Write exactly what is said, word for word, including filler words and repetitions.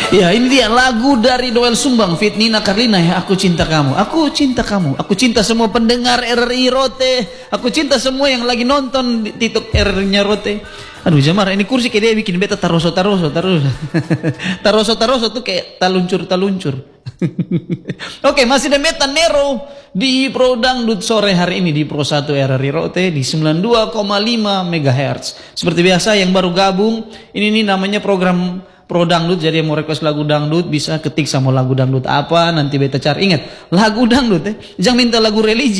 Ya, ini dia lagu dari Doel Sumbang fit Nina Carlina ya, Aku Cinta Kamu. Aku cinta kamu. Aku cinta semua pendengar R R I Rote. Aku cinta semua yang lagi nonton di TikTok R R I-nya Rote. Aduh, Jamar, ini kursi kayak dia bikin beta taroso-taroso terus. Taroso-taroso tuh kayak taluncur-taluncur. Oke, masih ada Meta Nero di Pro Dangdut sore hari ini di Pro satu R R I Rote di sembilan puluh dua koma lima megahertz. Seperti biasa yang baru gabung, ini nih namanya program Pro Dangdut, jadi yang mau request lagu dangdut bisa ketik sama lagu dangdut apa, nanti beta cari. Ingat, lagu dangdut ya, jangan minta lagu religi.